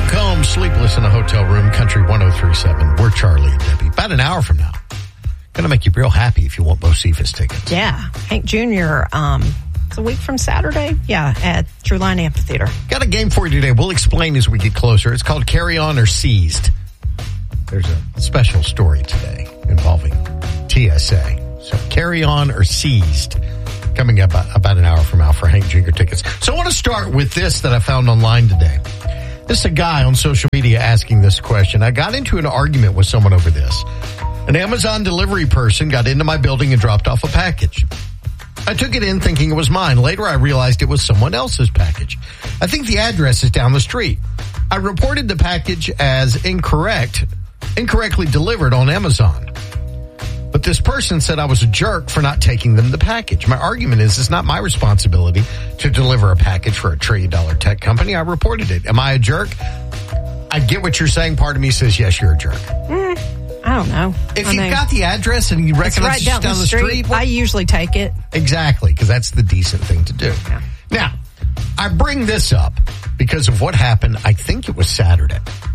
Welcome, Sleepless in a Hotel Room, Country 103.7. We're Charlie and Debbie. About an hour from now. Going to make you real happy if you want Bo Cephas tickets. Yeah. Hank Jr., it's a week from Saturday. Yeah, at Trueline Amphitheater. Got a game for you today. We'll explain as we get closer. It's called Carry On or Seized. There's a special story today involving TSA. So Carry On or Seized. Coming up about an hour from now for Hank Jr. tickets. So I want to start with this that I found online today. This is a guy on social media asking this question. I got into an argument with someone over this. An Amazon delivery person got into my building and dropped off a package. I took it in thinking it was mine. Later, I realized it was someone else's package. I think the address is down the street. I reported the package as incorrectly delivered on Amazon. But this person said I was a jerk for not taking them the package. My argument is it's not my responsibility to deliver a package for a $1 trillion tech company. I reported it. Am I a jerk? I get what you're saying. Part of me says, yes, you're a jerk. I don't know. If you've got the address and you recognize it's down the street, I usually take it. Exactly, because that's the decent thing to do. Yeah. Now, I bring this up because of what happened. I think it was Saturday.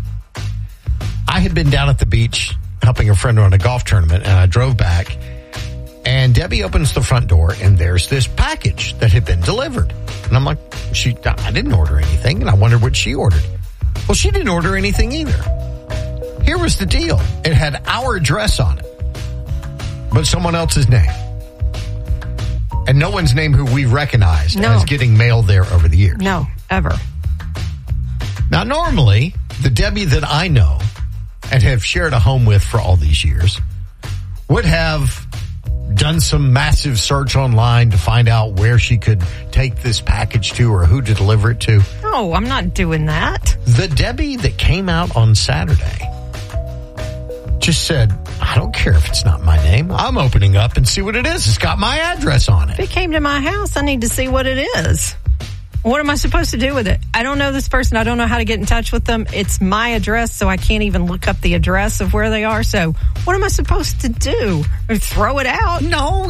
I had been down at the beach helping a friend run a golf tournament, and I drove back, and Debbie opens the front door, and there's this package that had been delivered. And I'm like, I didn't order anything, and I wondered what she ordered. Well, she didn't order anything either. Here was the deal. It had our address on it, but someone else's name. And no one's name who we recognized as getting mail there over the years. No, ever. Now, normally, the Debbie that I know and have shared a home with for all these years would have done some massive search online to find out where she could take this package to or who to deliver it to. No, I'm not doing that. The Debbie that came out on Saturday just said, I don't care if it's not my name. I'm opening up and see what it is. It's got my address on it. If it came to my house, I need to see what it is. What am I supposed to do with it? I don't know this person. I don't know how to get in touch with them. It's my address, so I can't even look up the address of where they are. So what am I supposed to do? Or throw it out? No.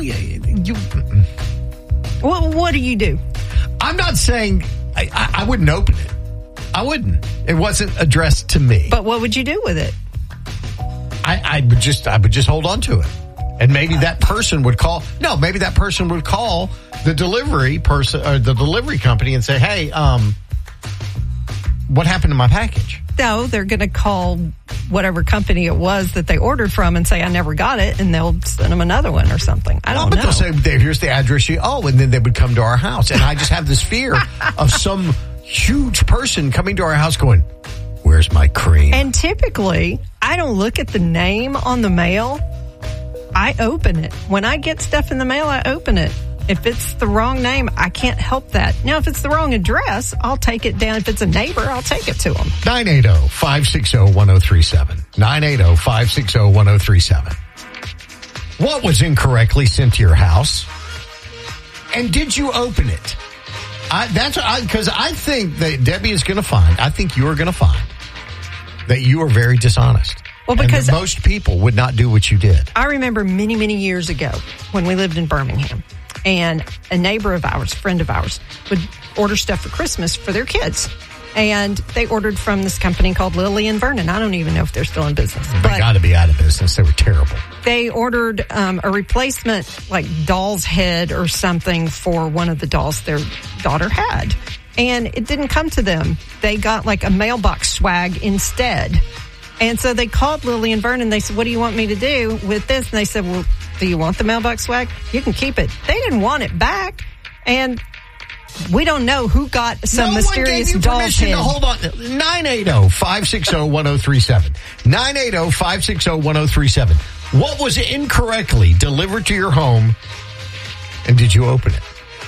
What do you do? I'm not saying I wouldn't open it. I wouldn't. It wasn't addressed to me. But what would you do with it? I would just hold on to it. And maybe that person would call. No, maybe that person would call the delivery person or the delivery company and say, "Hey, what happened to my package?" No, they're going to call whatever company it was that they ordered from and say, "I never got it," and they'll send them another one or something. I don't know. They'll say, "Here's the address." And then they would come to our house, and I just have this fear of some huge person coming to our house going, "Where's my cream?" And typically, I don't look at the name on the mail. I open it. When I get stuff in the mail, I open it. If it's the wrong name, I can't help that. Now, if it's the wrong address, I'll take it down. If it's a neighbor, I'll take it to them. 980-560-1037. 980-560-1037. What was incorrectly sent to your house? And did you open it? Because I think that Debbie is going to find, I think you're going to find that you are very dishonest. Well, because most people would not do what you did. I remember many, many years ago when we lived in Birmingham, and a neighbor of ours, friend of ours, would order stuff for Christmas for their kids. And they ordered from this company called Lily and Vernon. I don't even know if they're still in business. They got to be out of business. They were terrible. They ordered a replacement, like doll's head or something for one of the dolls their daughter had. And it didn't come to them. They got like a mailbox swag instead. And so they called Lily and Vernon. They said, what do you want me to do with this? And they said, well, do you want the mailbox swag? You can keep it. They didn't want it back. And we don't know who got some mysterious doll's head. Hold on. 980-560-1037. 980-560-1037. What was incorrectly delivered to your home, and did you open it?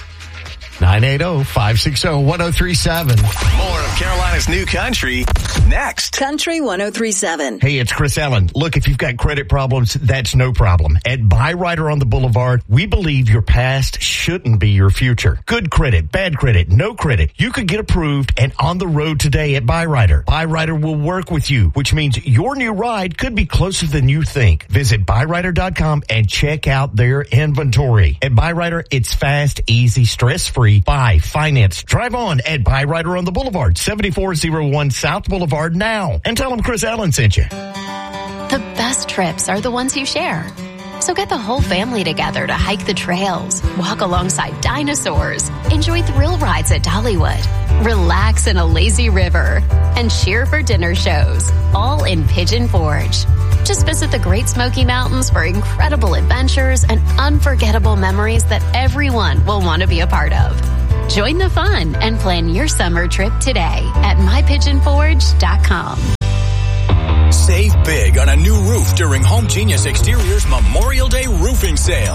980-560-1037. More of Carolina's new country next. Country 103.7. Hey, it's Chris Allen. Look, if you've got credit problems, that's no problem. At Byrider on the Boulevard, we believe your past shouldn't be your future. Good credit, bad credit, no credit. You could get approved and on the road today at Byrider. Byrider will work with you, which means your new ride could be closer than you think. Visit Byrider.com and check out their inventory. At Byrider, it's fast, easy, stress-free. Buy, finance, drive on at Byrider on the Boulevard. 7401 South Boulevard now. And tell them Chris Allen sent you. The best trips are the ones you share. So get the whole family together to hike the trails, walk alongside dinosaurs, enjoy thrill rides at Dollywood, relax in a lazy river, and cheer for dinner shows, all in Pigeon Forge. Just visit the Great Smoky Mountains for incredible adventures and unforgettable memories that everyone will want to be a part of. Join the fun and plan your summer trip today at mypigeonforge.com. Save big on a new roof during Home Genius Exterior's Memorial Day roofing sale.